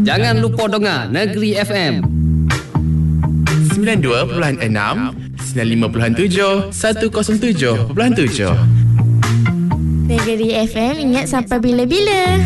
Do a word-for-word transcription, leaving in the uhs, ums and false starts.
Jangan lupa dengar Negeri F M sembilan puluh dua perpuluhan enam, sembilan puluh lima perpuluhan tujuh, seratus tujuh perpuluhan tujuh. Negeri F M, ingat sampai bila-bila.